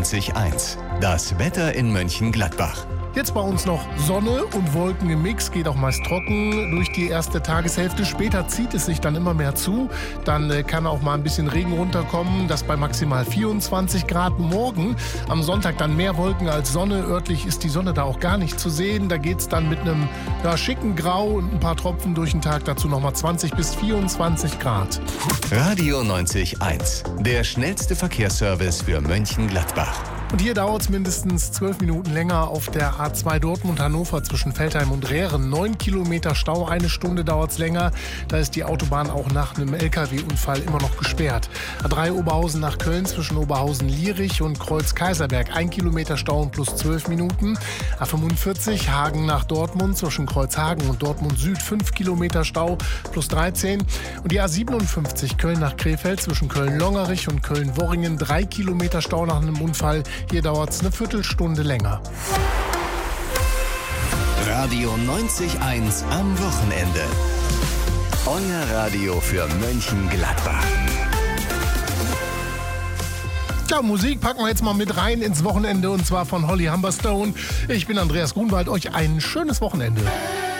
90.1. Das Wetter in Mönchengladbach. Jetzt bei uns noch Sonne und Wolken im Mix, geht auch meist trocken durch die erste Tageshälfte. Später zieht es sich dann immer mehr zu. Dann kann auch mal ein bisschen Regen runterkommen, das bei maximal 24 Grad. Morgen am Sonntag dann mehr Wolken als Sonne. Örtlich ist die Sonne da auch gar nicht zu sehen. Da geht es dann mit einem schicken Grau und ein paar Tropfen durch den Tag. Dazu nochmal 20 bis 24 Grad. Radio 90.1. Der schnellste Verkehrsservice für Mönchengladbach. Und hier dauert es mindestens 12 Minuten länger auf der A2 Dortmund-Hannover zwischen Veltheim und Rehren. 9 Kilometer Stau, 1 Stunde dauert es länger. Da ist die Autobahn auch nach einem LKW-Unfall immer noch gesperrt. A3 Oberhausen nach Köln zwischen Oberhausen-Lierich und Kreuz-Kaiserberg. 1 Kilometer Stau und plus 12 Minuten. A45 Hagen nach Dortmund zwischen Kreuzhagen und Dortmund Süd. 5 Kilometer Stau plus 13. Und die A57 Köln nach Krefeld zwischen Köln-Longerich und Köln-Worringen. 3 Kilometer Stau nach einem Unfall. Hier dauert es eine Viertelstunde länger. Radio 90.1 am Wochenende. Euer Radio für Mönchengladbach. Ja, Musik packen wir jetzt mal mit rein ins Wochenende und zwar von Holly Humberstone. Ich bin Andreas Grunwald, euch ein schönes Wochenende.